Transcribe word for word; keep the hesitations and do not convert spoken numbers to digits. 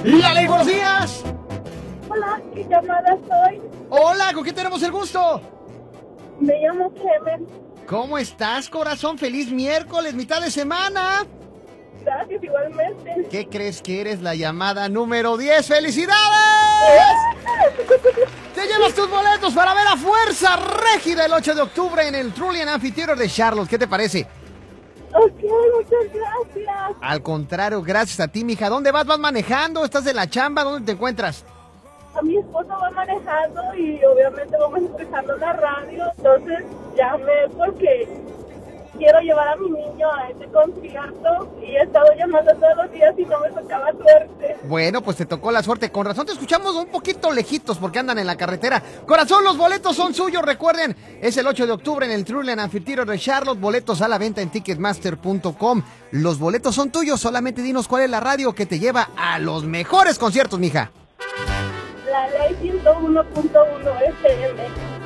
La Ley, buenos días. Hola, ¿qué llamada soy? Hola, ¿con qué tenemos el gusto? Me llamo Clemen. ¿Cómo estás, corazón? Feliz miércoles, mitad de semana. Gracias, igualmente. ¿Qué crees que eres la llamada número diez? ¡Felicidades! Te llevas tus boletos para ver a Fuerza Régida el ocho de octubre en el Trillium Amphitheater de Charlotte. ¿Qué te parece? Ok, muchas gracias. Al contrario, gracias a ti, mija. ¿Dónde vas? ¿Vas manejando? ¿Estás en la chamba? ¿Dónde te encuentras? A mi esposo va manejando y obviamente vamos escuchando la radio. Entonces llamé porque quiero llevar a mi niño a este concierto y he estado llamando todos los días y no me tocaba suerte. Bueno, pues te tocó la suerte. Con razón te escuchamos un poquito lejitos porque andan en la carretera. Corazón, los boletos son suyos. Recuerden, es el ocho de octubre en el Trillium Amphitheater de Charlotte. Boletos a la venta en ticketmaster punto com. Los boletos son tuyos. Solamente dinos cuál es la radio que te lleva a los mejores conciertos, mija. La Ley ciento uno punto uno F M.